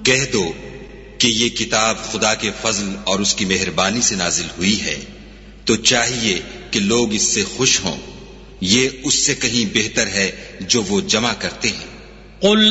कह दो कि ये किताब खुदा के फजल और उसकी मेहरबानी से नाजिल हुई है, तो चाहिए कि लोग इससे खुश हों। ये उससे कहीं बेहतर है जो वो जमा करते हैं।